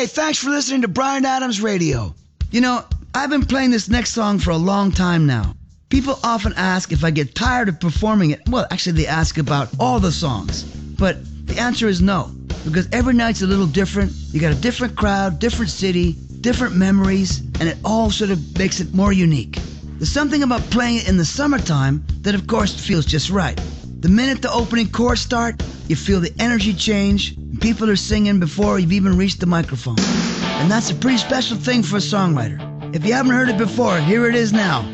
Hey, thanks for listening to Bryan Adams Radio. You know, I've been playing this next song for a long time now. People often ask if I get tired of performing it. Well, actually, they ask about all the songs. But the answer is no, because every night's a little different. You got a different crowd, different city, different memories, and it all sort of makes it more unique. There's something about playing it in the summertime that, of course, feels just right. The minute the opening chords start, you feel the energy change, and people are singing before you've even reached the microphone. And that's a pretty special thing for a songwriter. If you haven't heard it before, here it is now.